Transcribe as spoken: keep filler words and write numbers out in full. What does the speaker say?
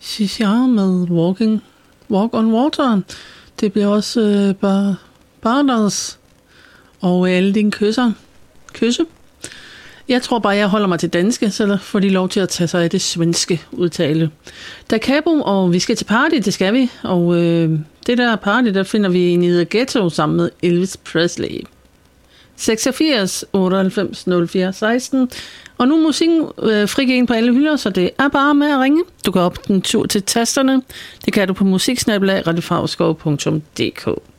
Shisha med Walking, Walk on Water. Det bliver også øh, bare Bardas og alle dine kysser. Kysse. Jeg tror bare, jeg holder mig til danske, så får de lov til at tage sig af det svenske udtale. Da Cabo, og vi skal til party, det skal vi. Og øh, det der party, der finder vi i The Ghetto sammen med Elvis Presley. seksogfirs otteoghalvfems nul fire seksten. Og nu er musikken øh, frigivet på alle hylder, så det er bare med at ringe. Du kan op den tur til tasterne. Det kan du på musiksnabelag radiofagskov punktum d k.